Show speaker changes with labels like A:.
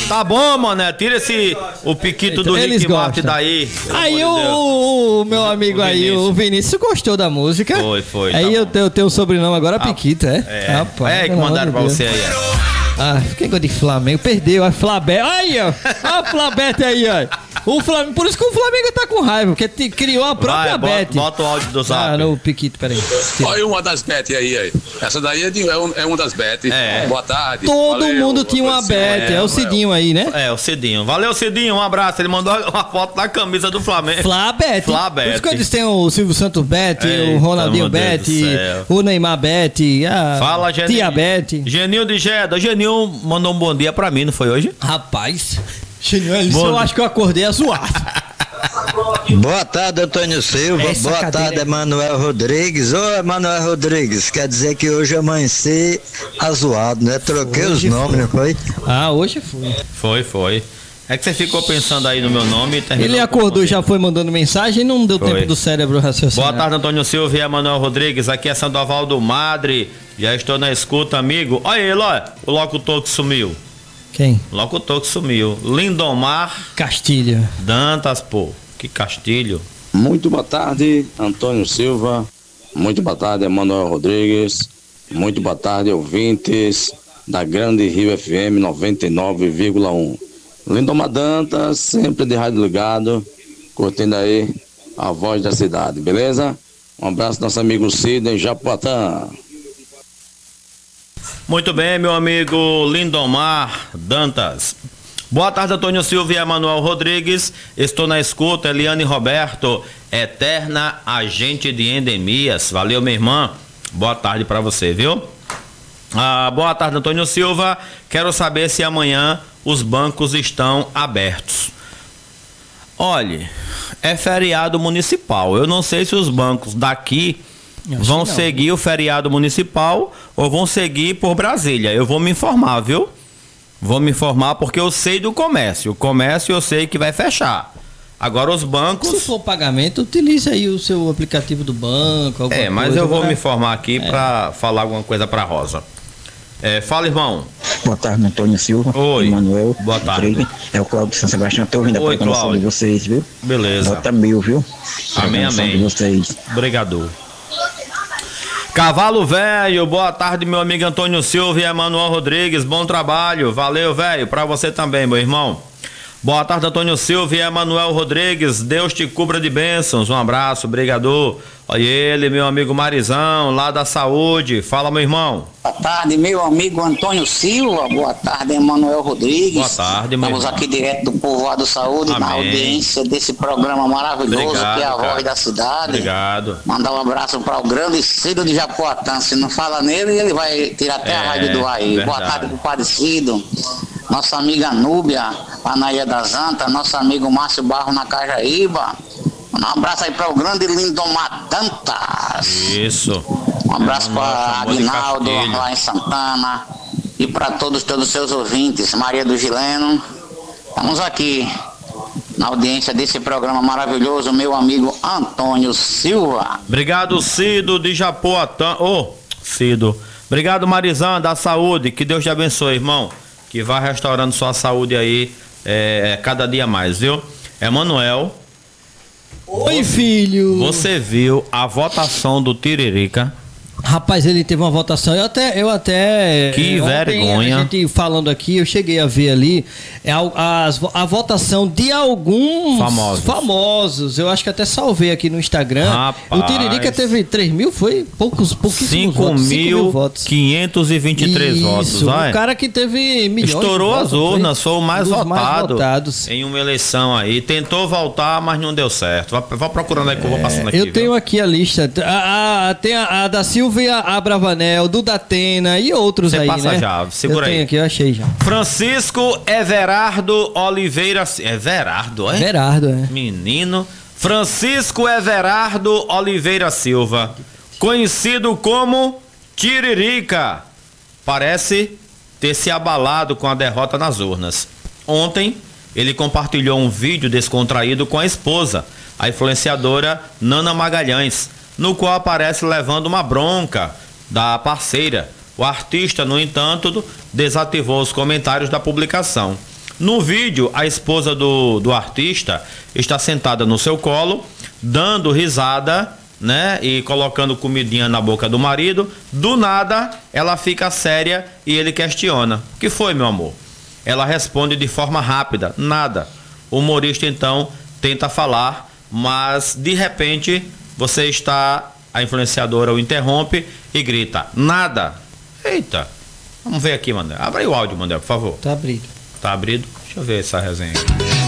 A: Tá bom, mané, tira o piquito do Rick Martin daí.
B: Aí o meu amigo aí, o Vinícius, gostou da música.
A: Foi.
B: Aí eu tenho o sobrenome agora, Piquito, é?
A: Rapaz, que mandaram pra você aí.
B: Fiquei com de Flamengo, perdeu, a Flabé. Aí, ó, a Flabete aí, ó. O Flamengo, por isso que o Flamengo tá com raiva, porque criou a própria Bet.
A: Bota o áudio do Zap.
B: No Piquito, peraí.
C: Olha uma das Bet aí. Essa daí é uma das Bet. Boa tarde.
B: Todo mundo tinha uma Bet. É o Cidinho aí, né?
A: É, o Cidinho. Valeu, Cidinho. Um abraço. Ele mandou uma foto da camisa do Flamengo.
B: Flabete. Por isso que eu disse, tem o Silvio Santos Bet, o Ronaldinho Bet, o Neymar Bet,
A: Fala, Geninho.
B: Tia Bet.
A: Geninho de Geda. Geninho mandou um bom dia pra mim, não foi hoje?
B: Rapaz, eu acho que eu acordei a zoar.
D: Boa tarde, Antônio Silva. Boa tarde, Emanuel Rodrigues. Ô, Emanuel Rodrigues, quer dizer que hoje amanheci azoado, né? Troquei hoje os nomes, não foi?
B: Hoje foi.
A: Foi. É que você ficou pensando aí no meu nome e terminou.
B: Ele acordou, já foi mandando mensagem e não deu tempo do cérebro raciocinar.
A: Boa tarde, Antônio Silva e Emanuel Rodrigues. Aqui é Sandoval do Madre. Já estou na escuta, amigo. Olha ele, olha. O locutor que sumiu.
B: Quem?
A: O locutor que sumiu. Lindomar
B: Castilho.
A: Dantas, pô. Que Castilho.
C: Muito boa tarde, Antônio Silva. Muito boa tarde, Emanuel Rodrigues. Muito boa tarde, ouvintes da Grande Rio FM 99,1. Lindomar Dantas, sempre de rádio ligado, curtindo aí a voz da cidade, beleza? Um abraço, nosso amigo Cid em Japoatã.
A: Muito bem, meu amigo Lindomar Dantas. Boa tarde, Antônio Silva e Emanuel Rodrigues. Estou na escuta, Eliane Roberto, eterna agente de endemias. Valeu, minha irmã. Boa tarde para você, viu? Boa tarde, Antônio Silva. Quero saber se amanhã os bancos estão abertos. Olhe, é feriado municipal. Eu não sei se os bancos daqui vão seguir o feriado municipal ou vão seguir por Brasília. Eu vou me informar, viu? Vou me informar porque eu sei do comércio. O comércio eu sei que vai fechar. Agora os bancos...
B: Se for pagamento, utilize aí o seu aplicativo do banco.
A: Mas eu vou me informar aqui para falar alguma coisa para Rosa. Fala, irmão.
E: Boa tarde, Antônio Silva.
A: Oi.
E: Emanuel.
A: Boa tarde.
E: É o Cláudio de São Sebastião. Estou ouvindo a programação de vocês, viu?
A: Beleza.
E: Nota 1000, viu?
A: Amém.
E: De vocês.
A: Obrigado. Cavalo Velho, boa tarde, meu amigo Antônio Silva e Emanuel Rodrigues. Bom trabalho. Valeu, velho. Para você também, meu irmão. Boa tarde, Antônio Silva e Emanuel Rodrigues. Deus te cubra de bênçãos. Um abraço, brigador. Olha ele, meu amigo Marizão, lá da Saúde. Fala, meu irmão.
F: Boa tarde, meu amigo Antônio Silva. Boa tarde, Emanuel Rodrigues.
A: Boa tarde, meu irmão.
F: Estamos aqui direto do Povoado Saúde,
A: Amém.
F: na audiência desse programa maravilhoso.
A: Obrigado,
F: que é a
A: cara.
F: voz da cidade.
A: Obrigado.
F: Mandar um abraço para o grande Cido de Japoatã. Se não fala nele, ele vai tirar até a rádio do ar aí.
A: Verdade.
F: Boa tarde pro Padre Cido. Nossa amiga Núbia, lá na Ilha das Antas. Nosso amigo Márcio Barro na Cajaíba. Um abraço aí para o grande Lindomar Dantas.
A: Isso.
F: Um abraço para
A: amor de
F: Aguinaldo,
A: Castilho.
F: lá em Santana. E para todos os seus ouvintes. Maria do Gileno. Estamos aqui na audiência desse programa maravilhoso, meu amigo Antônio Silva.
A: Obrigado, Cido de Japoatã. Cido. Obrigado, Marizão, da Saúde. Que Deus te abençoe, irmão. Que vá restaurando sua saúde aí cada dia mais, viu? Emanuel.
B: Oi, filho.
A: Você viu a votação do Tiririca?
B: Rapaz, ele teve uma votação, eu até
A: Que vergonha.
B: A gente falando aqui, eu cheguei a ver ali a votação de alguns famosos. Eu acho que até salvei aqui no Instagram.
A: Rapaz.
B: O Tiririca teve 3 mil, foi pouquíssimos votos.
A: 5.523 votos.
B: O cara que teve milhões
A: estourou
B: de
A: as
B: votos,
A: urnas, foi o mais votado
B: votados.
A: em uma eleição aí. Tentou voltar, mas não deu certo. Vá procurando aí que eu vou passando aqui.
B: Eu tenho aqui a lista. Tem a da Silvia Abravanel, do Datena e outros aí,
A: passa
B: né?
A: já, segura aí.
B: Eu tenho aqui, eu achei já.
A: Francisco Everardo Oliveira... Everardo, é?
B: Everardo, é.
A: Menino. Francisco Everardo Oliveira Silva, conhecido como Tiririca, parece ter se abalado com a derrota nas urnas. Ontem, ele compartilhou um vídeo descontraído com a esposa, a influenciadora Nana Magalhães, no qual aparece levando uma bronca da parceira. O artista, no entanto, desativou os comentários da publicação. No vídeo, a esposa do artista está sentada no seu colo, dando risada, né? E colocando comidinha na boca do marido. Do nada, ela fica séria e ele questiona: "O que foi, meu amor?" Ela responde de forma rápida: "Nada." O humorista então tenta falar, mas de repente a influenciadora o interrompe e grita: "Nada." Eita. Vamos ver aqui, Manuel. Abre aí o áudio, Manuel, por favor.
B: Tá abrido.
A: Tá abrido? Deixa eu ver essa resenha aqui.